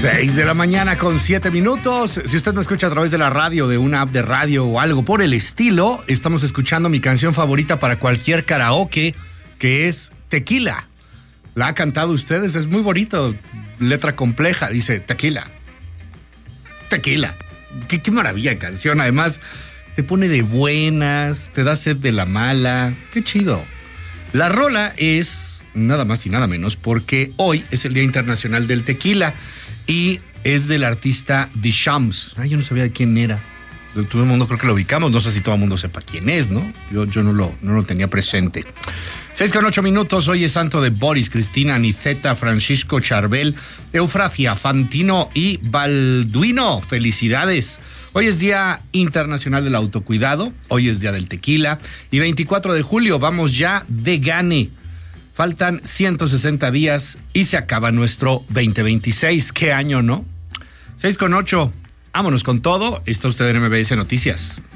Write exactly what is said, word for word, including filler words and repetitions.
seis de la mañana con siete minutos. Si usted me escucha a través de la radio, de una app de radio o algo por el estilo, estamos escuchando mi canción favorita para cualquier karaoke, que es Tequila. ¿La ha cantado ustedes? Es muy bonito. Letra compleja, dice Tequila. Tequila. Qué, qué maravilla de canción. Además, te pone de buenas, te da sed de la mala. Qué chido. La rola es nada más y nada menos porque hoy es el Día Internacional del Tequila y es del artista Deschamps. Ay, yo no sabía de quién era. Todo el mundo creo que lo ubicamos. No sé si todo el mundo sepa quién es, ¿no? Yo, yo no, lo, no lo tenía presente. seis con ocho minutos. Hoy es santo de Boris, Cristina, Aniceta, Francisco, Charbel, Eufrasia, Fantino y Balduino. Felicidades. Hoy es Día Internacional del Autocuidado. Hoy es Día del Tequila. Y veinticuatro de julio vamos ya de gane. Faltan ciento sesenta días y se acaba nuestro veinte veintiséis. ¿Qué año, no? seis con ocho. Vámonos con todo. Está usted en M B S Noticias.